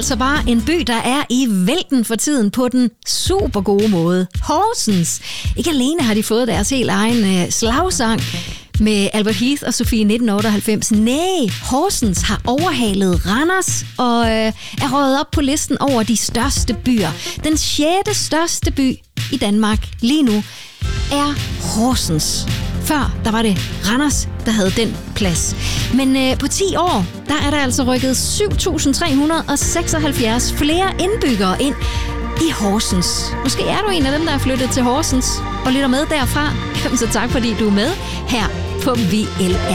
altså bare en by, der er i vælten for tiden på den super gode måde. Horsens. Ikke alene har de fået deres helt egen slagsang med Albert Heath og Sofie 1998. Nej, Horsens har overhalet Randers og er røget op på listen over de største byer. Den 6. største by i Danmark lige nu er Horsens. Før, der var det Randers, der havde den plads. Men på 10 år, der er der altså rykket 7.376 flere indbyggere ind i Horsens. Måske er du en af dem, der er flyttet til Horsens og lytter med derfra. Så tak fordi du er med her på VLR.